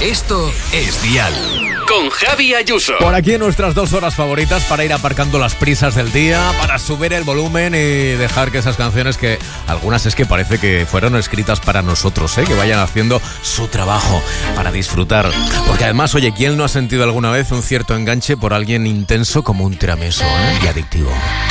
Esto es Dial. Con Javi Ayuso. Por aquí nuestras 2 horas favoritas para ir aparcando las prisas del día, para subir el volumen y dejar que esas canciones, que algunas es que parece que fueron escritas para nosotros, que vayan haciendo su trabajo para disfrutar. Porque además, oye, ¿quién no ha sentido alguna vez un cierto enganche por alguien intenso como un tiramisú y adictivo?